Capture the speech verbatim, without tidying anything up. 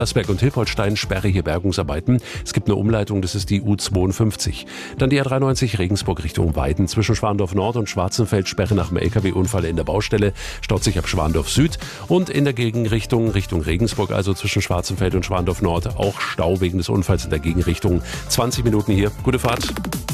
Asberg und Hilpoltstein, Sperre hier Bergungsarbeiten. Es gibt eine Umleitung, das ist die U zweiundfünfzig. Dann die A dreiundneunzig Regensburg Richtung Weiden. Zwischen Schwandorf Nord und Schwarzenfeld Sperre nach einem L K W-Unfall in der Baustelle. Staut sich ab Schwandorf Süd. Und in der Gegenrichtung, Richtung Regensburg, also zwischen Schwarzenfeld und Schwandorf Nord, auch Stau wegen des Unfalls in der Gegenrichtung. zwanzig Minuten hier. Gute Fahrt.